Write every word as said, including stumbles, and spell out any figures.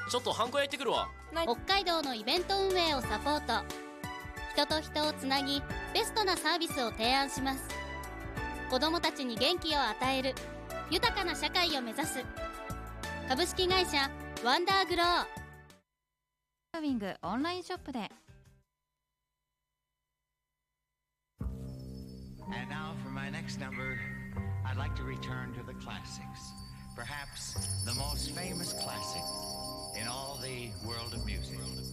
ちょっとハンコ焼いてくるわ。 北海道のイベント運営をサポート、人と人をつなぎベストなサービスを提案します。子どもたちに元気を与える豊かな社会を目指す株式会社ワンダーグロー。 ウィングオンラインショップで。 And now for my next number, I'd like to return to the classics. Perhaps the most famous classic in all the world of music.